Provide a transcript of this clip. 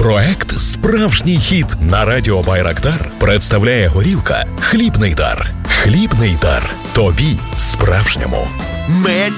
Проект «Справжній хіт» на радіо Байрактар представляє горілка «Хлібний дар». Хлібний дар. Тобі справжньому. Мед